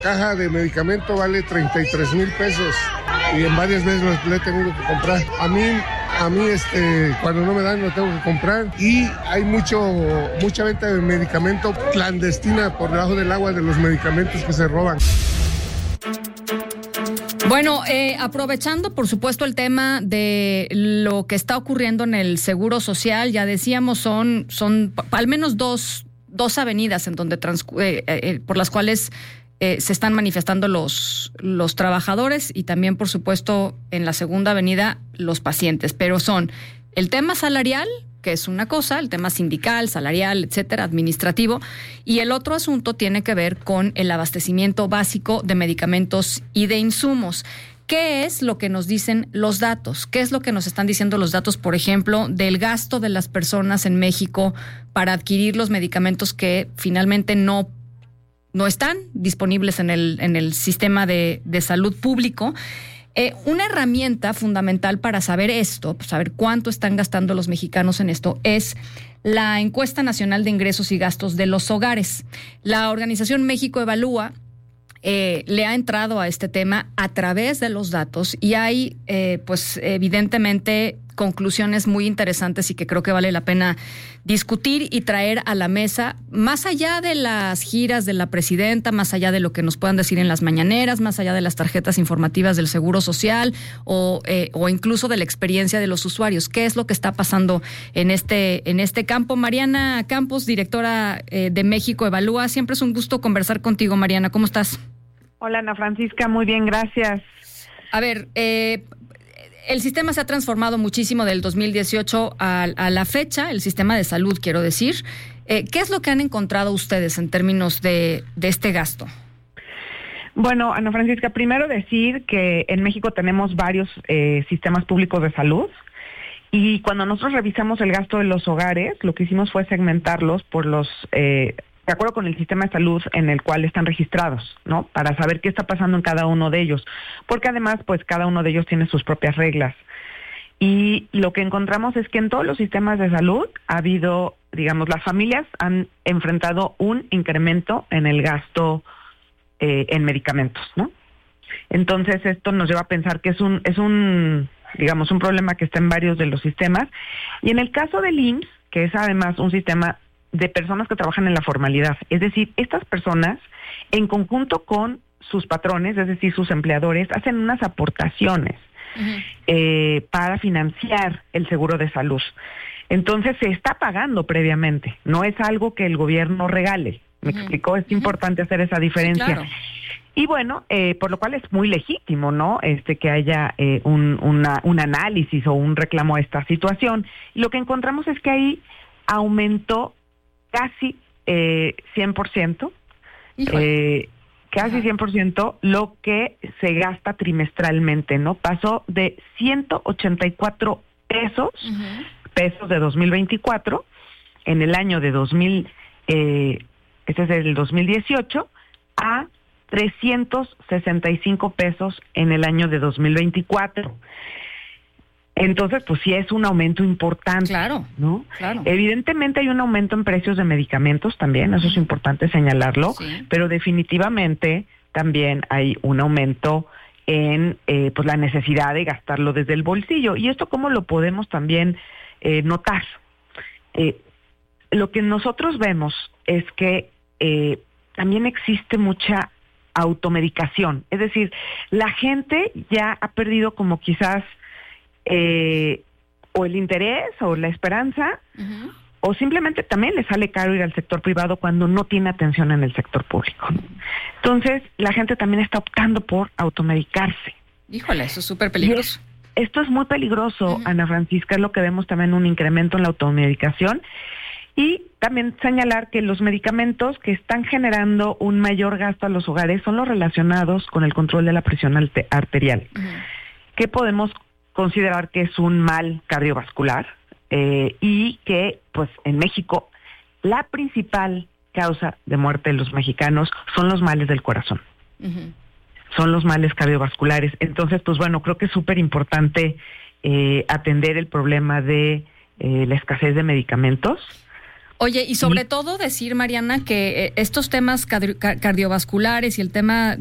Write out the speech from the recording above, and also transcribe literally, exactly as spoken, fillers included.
Caja de medicamento vale treinta y tres mil pesos y en varias veces lo he tenido que comprar. A mí, a mí este, cuando no me dan lo tengo que comprar y hay mucho, mucha venta de medicamento clandestina por debajo del agua de los medicamentos que se roban. Bueno, eh, aprovechando, por supuesto, el tema de lo que está ocurriendo en el Seguro Social, ya decíamos, son, son al menos dos, dos avenidas en donde trans, eh, eh, por las cuales eh, se están manifestando los, los trabajadores y también, por supuesto, en la segunda avenida los pacientes. Pero son el tema salarial, que es una cosa, el tema sindical, salarial, etcétera, administrativo, y el otro asunto tiene que ver con el abastecimiento básico de medicamentos y de insumos. ¿Qué es lo que nos dicen los datos? ¿Qué es lo que nos están diciendo los datos, por ejemplo, del gasto de las personas en México para adquirir los medicamentos que finalmente no, no están disponibles en el, en el sistema de, de salud público? Eh, una herramienta fundamental para saber esto, saber cuánto están gastando los mexicanos en esto, es la Encuesta Nacional de Ingresos y Gastos de los Hogares. La organización México Evalúa eh, le ha entrado a este tema a través de los datos y hay, eh, pues, evidentemente conclusiones muy interesantes y que creo que vale la pena discutir y traer a la mesa, más allá de las giras de la presidenta, más allá de lo que nos puedan decir en las mañaneras, más allá de las tarjetas informativas del Seguro Social o, eh, o incluso de la experiencia de los usuarios. ¿Qué es lo que está pasando en este, en este campo? Mariana Campos, directora eh, de México Evalúa. Siempre es un gusto conversar contigo, Mariana. ¿Cómo estás? Hola, Ana Francisca. Muy bien, gracias. A ver, eh... el sistema se ha transformado muchísimo del dos mil dieciocho a, a la fecha, el sistema de salud, quiero decir. Eh, ¿Qué es lo que han encontrado ustedes en términos de, de este gasto? Bueno, Ana Francisca, primero decir que en México tenemos varios eh, sistemas públicos de salud y cuando nosotros revisamos el gasto de los hogares, lo que hicimos fue segmentarlos por los... Eh, de acuerdo con el sistema de salud en el cual están registrados, ¿no? Para saber qué está pasando en cada uno de ellos, porque además, pues, cada uno de ellos tiene sus propias reglas. Y lo que encontramos es que en todos los sistemas de salud ha habido, digamos, las familias han enfrentado un incremento en el gasto eh, en medicamentos, ¿no? Entonces, esto nos lleva a pensar que es un, es un, digamos, un problema que está en varios de los sistemas. Y en el caso del I M S S, que es además un sistema de personas que trabajan en la formalidad. Es decir, estas personas, en conjunto con sus patrones, es decir, sus empleadores, hacen unas aportaciones uh-huh. eh, para financiar el seguro de salud. Entonces, se está pagando previamente. No es algo que el gobierno regale. ¿Me uh-huh. explicó? Es uh-huh. importante hacer esa diferencia. Sí, claro. Y bueno, eh, por lo cual es muy legítimo, ¿no? Este que haya eh, un, una, un análisis o un reclamo a esta situación. Y lo que encontramos es que ahí aumentó casi eh, cien por ciento, eh, casi cien por ciento lo que se gasta trimestralmente, ¿no? Pasó de ciento ochenta y cuatro pesos, uh-huh. pesos de dos mil veinticuatro, en el año de dos mil, eh, este es el dos mil dieciocho, a trescientos sesenta y cinco pesos en el año de dos mil veinticuatro. Entonces, pues sí es un aumento importante, claro, ¿no? Claro. Evidentemente hay un aumento en precios de medicamentos también, eso es importante señalarlo, sí. Pero definitivamente también hay un aumento en eh, pues la necesidad de gastarlo desde el bolsillo. ¿Y esto cómo lo podemos también eh, notar? Eh, lo que nosotros vemos es que eh, también existe mucha automedicación, es decir, la gente ya ha perdido como quizás Eh, o el interés o la esperanza, uh-huh. o simplemente también le sale caro ir al sector privado cuando no tiene atención en el sector público. Entonces, la gente también está optando por automedicarse. Híjole, eso es súper peligroso. Es, esto es muy peligroso, uh-huh. Ana Francisca, es lo que vemos también un incremento en la automedicación. Y también señalar que los medicamentos que están generando un mayor gasto a los hogares son los relacionados con el control de la presión arterial. Uh-huh. ¿Qué podemos considerar que es un mal cardiovascular eh, y que, pues, en México la principal causa de muerte de los mexicanos son los males del corazón, uh-huh. son los males cardiovasculares. Entonces, pues bueno, creo que es súper importante eh, atender el problema de eh, la escasez de medicamentos, Oye, y sobre todo decir, Mariana, que estos temas cardiovasculares y el tema